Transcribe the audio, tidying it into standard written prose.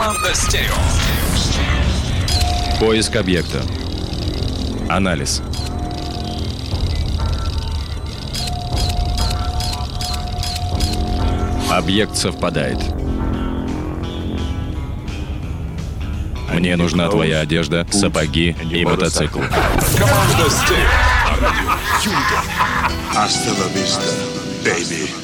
Команда «Стерео». Поиск объекта. Анализ. Объект совпадает. Мне нужна твоя одежда, сапоги и мотоцикл. Команда «Стерео». Hasta la vista, baby.